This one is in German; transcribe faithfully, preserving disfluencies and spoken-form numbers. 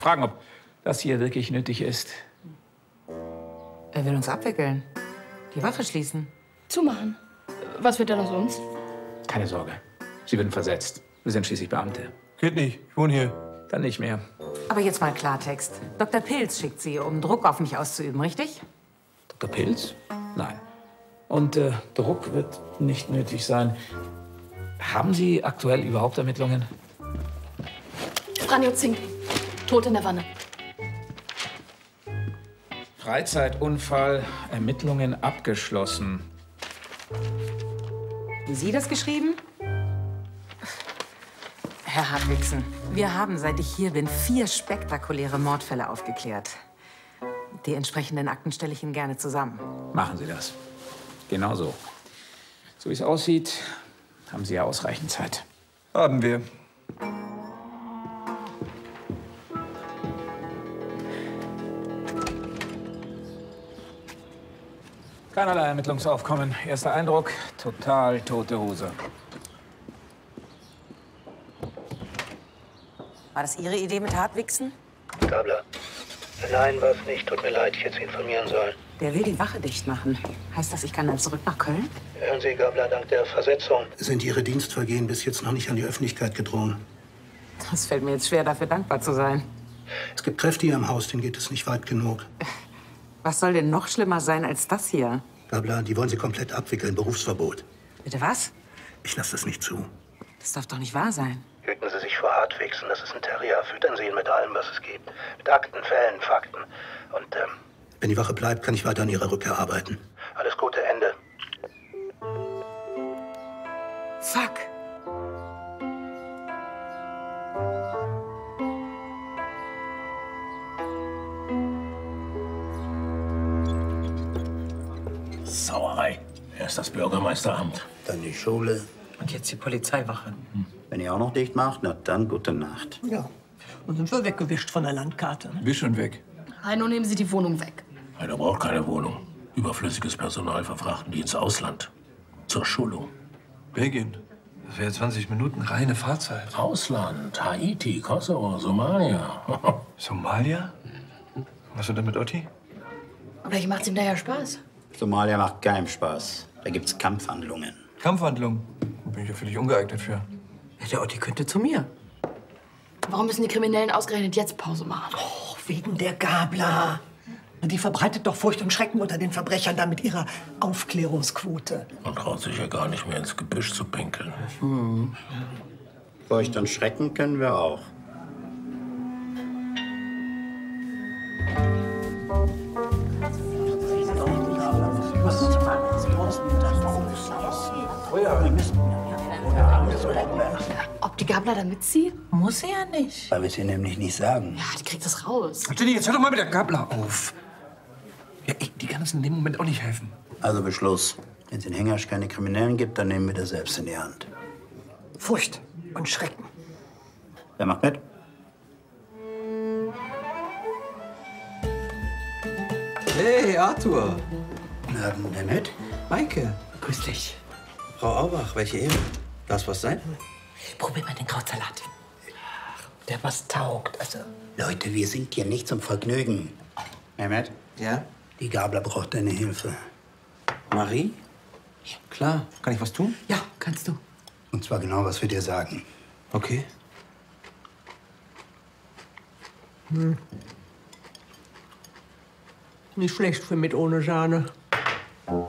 Fragen, ob das hier wirklich nötig ist. Er will uns abwickeln. Die Wache schließen. Zumachen. Was wird denn aus uns? Keine Sorge. Sie werden versetzt. Wir sind schließlich Beamte. Geht nicht. Ich wohne hier. Dann nicht mehr. Aber jetzt mal Klartext. Doktor Pilz schickt Sie, um Druck auf mich auszuüben, richtig? Doktor Pilz? Nein. Und äh, Druck wird nicht nötig sein. Haben Sie aktuell überhaupt Ermittlungen? Franjo Zink. Tot in der Wanne. Freizeitunfall, Ermittlungen abgeschlossen. Haben Sie das geschrieben? Herr Hartwigsen, wir haben, seit ich hier bin, vier spektakuläre Mordfälle aufgeklärt. Die entsprechenden Akten stelle ich Ihnen gerne zusammen. Machen Sie das. Genau so. So wie es aussieht, haben Sie ja ausreichend Zeit. Haben wir. Keinerlei Ermittlungsaufkommen. Erster Eindruck, total tote Hose. War das Ihre Idee mit Hartwigsen? Gabler. Nein, war es nicht. Tut mir leid, ich hätte Sie informieren sollen. Der will die Wache dicht machen. Heißt das, ich kann dann zurück nach Köln? Hören Sie, Gabler, dank der Versetzung Sind Ihre Dienstvergehen bis jetzt noch nicht an die Öffentlichkeit gedrungen? Das fällt mir jetzt schwer, dafür dankbar zu sein. Es gibt Kräfte hier im Haus, denen geht es nicht weit genug. Was soll denn noch schlimmer sein als das hier? Gabler, die wollen Sie komplett abwickeln. Berufsverbot. Bitte was? Ich lasse das nicht zu. Das darf doch nicht wahr sein. hüten Sie sich vor Hartwigsen. Das ist ein Terrier. Füttern Sie ihn mit allem, was es gibt. Mit Akten, Fällen, Fakten. Und, ähm... Wenn die Wache bleibt, kann ich weiter an Ihrer Rückkehr arbeiten. Alles Gute, Ende. Fuck. Sauerei. Erst das Bürgermeisteramt. Dann die Schule. Und jetzt die Polizeiwache. Hm. Wenn ihr auch noch dicht macht, na dann gute Nacht. Ja. Und sind wir weggewischt von der Landkarte. Ne? Wisch und weg. Heino, nehmen Sie die Wohnung weg. Einer braucht keine Wohnung. Überflüssiges Personal verfrachten die ins Ausland. Zur Schulung. Belgien. Das wäre zwanzig Minuten reine Fahrzeit. Ausland. Haiti, Kosovo, Somalia. Somalia? Was wird denn mit Otti? Vielleicht macht's ihm da ja Spaß. Somalia macht keinem Spaß. Da gibt's Kampfhandlungen. Kampfhandlungen? Da bin ich ja völlig ungeeignet für. Ja, der Otti könnte zu mir. Warum müssen die Kriminellen ausgerechnet jetzt Pause machen? Oh, wegen der Gabler. Die verbreitet doch Furcht und Schrecken unter den Verbrechern da mit ihrer Aufklärungsquote. Man traut sich ja gar nicht mehr ins Gebüsch zu pinkeln. Hm. Furcht und Schrecken können wir auch. Ob die Gabler da mitzieht? Muss sie ja nicht. Weil wir es ihr nämlich nicht sagen. Ja, die kriegt das raus. Jenny, jetzt hör doch mal mit der Gabler auf. Ja, ich, die kann uns in dem Moment auch nicht helfen. Also Beschluss. Wenn es in Hengersch keine Kriminellen gibt, dann nehmen wir das selbst in die Hand. Furcht und Schrecken. Wer macht mit? Hey, Arthur. Na, wer mit? Maike. Grüß dich. Frau Aubach, welche Ehe? Darf was sein? Probier mal den Krautsalat. Der was taugt, also. Leute, wir sind hier nicht zum Vergnügen. Mehmet? Ja? Die Gabler braucht deine Hilfe. Marie? Ja. Klar. Kann ich was tun? Ja, kannst du. Und zwar genau, was wir dir sagen. Okay. Hm. Nicht schlecht für mit ohne Sahne.